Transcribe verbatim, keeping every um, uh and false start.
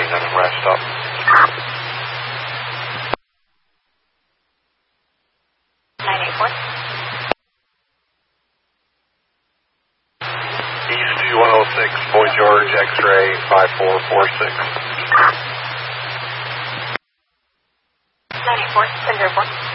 and then rest up. nine eight four. East two one oh six, Boy George, X-ray five four four six. nine eight four, ten zero four.